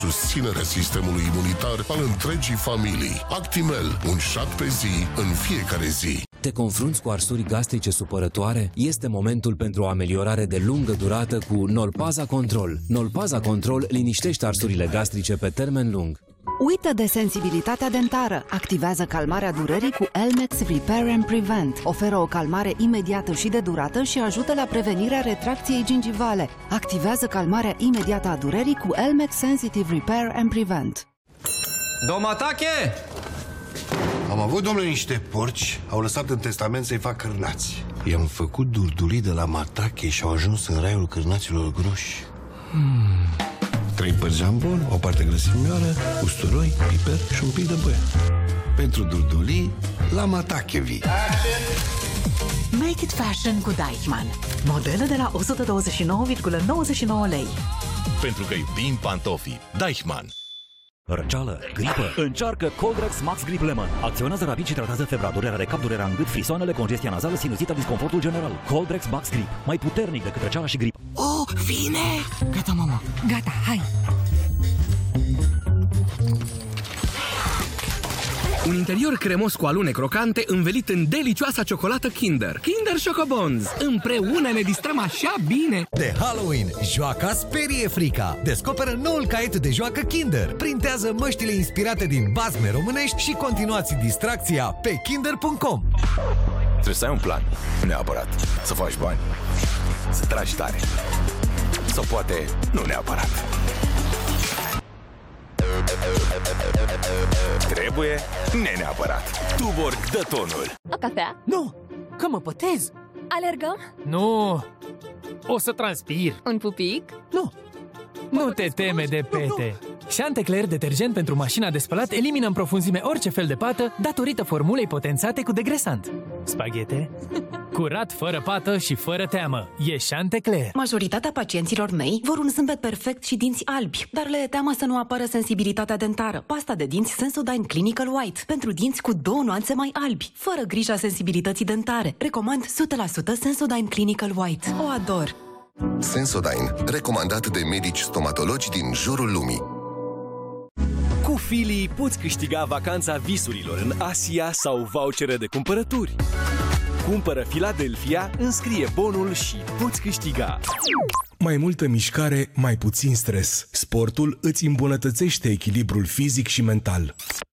susținerea sistemului imunitar al întregii familii. Actimel, un șat pe zi, în fiecare zi. Te confrunți cu arsuri gastrice supărătoare? Este momentul pentru o ameliorare de lungă durată cu Nolpaza Control. Nolpaza Control liniștește arsurile gastrice pe termen lung. Uită de sensibilitatea dentară. Activează calmarea durerii cu Elmex Repair and Prevent. Oferă o calmare imediată și de durată și ajută la prevenirea retracției gingivale. Activează calmarea imediată a durerii cu Elmex Sensitive Repair and Prevent. Domatache! Am avut, domnule, niște porci. Au lăsat în testament să-i fac cârnați. I-am făcut durdulii de la Matache și au ajuns în raiul cârnaților groși. 3 părți jambon, o parte grăsimioară, usturoi, piper și un pic de băie. Pentru durdulii, la Matache vii. Make it fashion cu Deichmann. Modele de la 129,99 lei. Pentru că iubim pantofii. Deichmann. Răceală, gripă. Încearcă Coldrex Max Grip Lemon. Acționează rapid și tratează febra, durerea de cap, durerea în gât, frisoanele, congestia nazală, sinuzita, disconfortul general. Coldrex Max Grip. Mai puternic decât răceala și gripă. Oh, vine! Gata, mama. Gata, hai! Un interior cremos cu alune crocante învelit în delicioasa ciocolată Kinder. Kinder Chocobons. Împreună ne distrăm așa bine. De Halloween, joaca sperie frica. Descoperă noul caiet de joacă Kinder. Printează măștile inspirate din bazme românești și continuați distracția pe kinder.com. Trebuie să ai un plan, neapărat. Să faci bani, să tragi tare. Sau poate nu neapărat. Trebuie neapărat. Tuborg dă tonul. O cafea? Nu! Că mă pătez! Alergăm? Nu! O să transpir! Un pupic? Nu! Nu te teme de pete! Chantecler detergent pentru mașina de spălat elimină în profunzime orice fel de pată datorită formulei potențate cu degresant. Spaghete? Curat, fără pată și fără teamă. E Chantecler. Majoritatea pacienților mei vor un zâmbet perfect și dinți albi, dar le e teamă să nu apară sensibilitatea dentară. Pasta de dinți Sensodyne Clinical White pentru dinți cu 2 nuanțe mai albi, fără grija sensibilității dentare. Recomand 100% Sensodyne Clinical White. O ador! Sensodyne, recomandat de medici stomatologi din jurul lumii. Cu Fili poți câștiga vacanța visurilor în Asia sau vouchere de cumpărături. Cumpără Philadelphia, înscrie bonul și poți câștiga. Mai multă mișcare, mai puțin stres. Sportul îți îmbunătățește echilibrul fizic și mental.